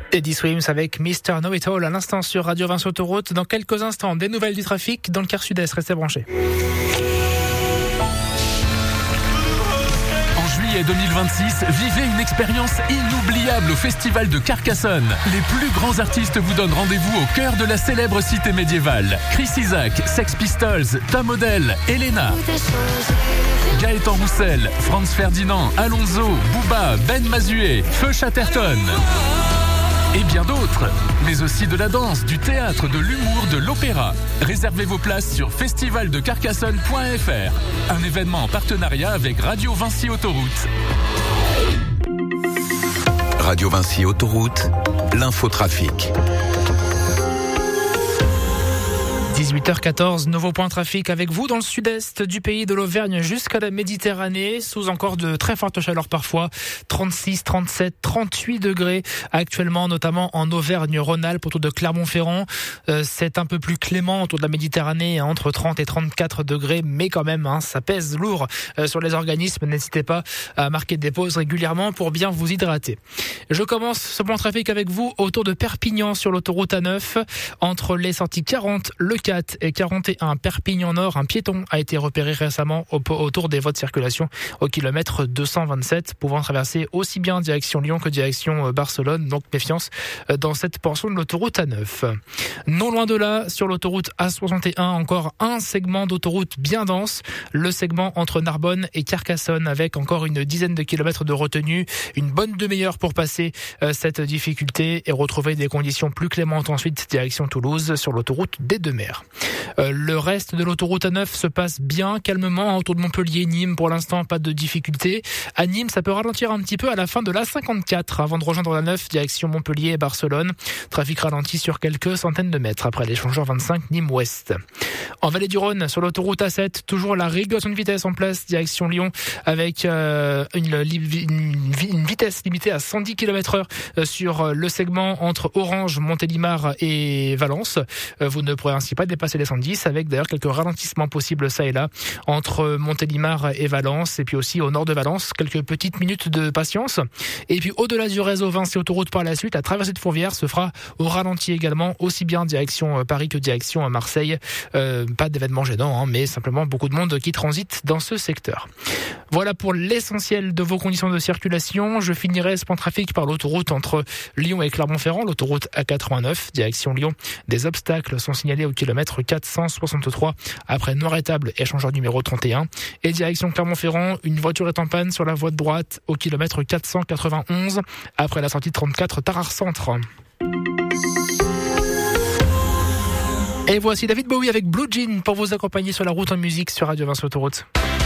Eddie Swims avec Mr. Know It All à l'instant sur Radio Vinci Autoroute. Dans quelques instants, des nouvelles du trafic dans le quart sud-est. Restez branchés. En juillet 2026, vivez une expérience inoubliable au Festival de Carcassonne. Les plus grands artistes vous donnent rendez-vous au cœur de la célèbre cité médiévale. Chris Isaak, Sex Pistols, Tom Odell, Elena, Gaëtan Roussel, Franz Ferdinand, Alonso, Booba, Ben Mazué, Feu Chatterton. Et bien d'autres, mais aussi de la danse, du théâtre, de l'humour, de l'opéra. Réservez vos places sur festivaldecarcassonne.fr. Un événement en partenariat avec Radio Vinci Autoroute. Radio Vinci Autoroute, l'infotrafic. 18h14, nouveau point trafic avec vous dans le sud-est du pays, de l'Auvergne jusqu'à la Méditerranée, sous encore de très fortes chaleurs parfois, 36, 37, 38 degrés actuellement, notamment en Auvergne-Rhône-Alpes autour de Clermont-Ferrand. C'est un peu plus clément autour de la Méditerranée, entre 30 et 34 degrés, mais quand même, ça pèse lourd sur les organismes. N'hésitez pas à marquer des pauses régulièrement pour bien vous hydrater. Je commence ce point trafic avec vous autour de Perpignan sur l'autoroute A9, entre les sorties 40, le 4 et 41 Perpignan Nord. Un piéton a été repéré récemment autour des voies de circulation au kilomètre 227, pouvant traverser aussi bien direction Lyon que direction Barcelone. Donc méfiance dans cette portion de l'autoroute A9. Non loin de là, sur l'autoroute A61, encore un segment d'autoroute bien dense, le segment entre Narbonne et Carcassonne, avec encore une dizaine de kilomètres de retenue, une bonne demi-heure pour passer cette difficulté et retrouver des conditions plus clémentes ensuite direction Toulouse sur l'autoroute des Deux-Mers. Le reste de l'autoroute A9 se passe bien, calmement, autour de Montpellier, Nîmes, pour l'instant pas de difficulté. À Nîmes, ça peut ralentir un petit peu à la fin de l'A54 avant de rejoindre la 9 direction Montpellier et Barcelone. Trafic ralenti sur quelques centaines de mètres après l'échangeur 25 Nîmes-Ouest. En Vallée du Rhône, sur l'autoroute A7, toujours la régulation de vitesse en place direction Lyon avec une vitesse limitée à 110 km/h sur le segment entre Orange, Montélimar et Valence. Vous ne pourrez ainsi pas dépasser les 110, avec d'ailleurs quelques ralentissements possibles ça et là entre Montélimar et Valence, et puis aussi au nord de Valence, quelques petites minutes de patience. Et puis au-delà du réseau Vinci Autoroute par la suite, la traversée de Fourvière se fera au ralenti également, aussi bien direction Paris que direction Marseille. Pas d'événement gênant, mais simplement beaucoup de monde qui transite dans ce secteur. Voilà pour l'essentiel de vos conditions de circulation. Je finirai ce point trafic par l'autoroute entre Lyon et Clermont-Ferrand, l'autoroute A89, direction Lyon. Des obstacles sont signalés au kilomètre 463 après Noiretable, échangeur numéro 31. Et direction Clermont-Ferrand, une voiture est en panne sur la voie de droite au kilomètre 491 après la sortie 34 Tarare Centre. Et voici David Bowie avec Blue Jean pour vous accompagner sur la route en musique sur Radio Vinci Autoroute.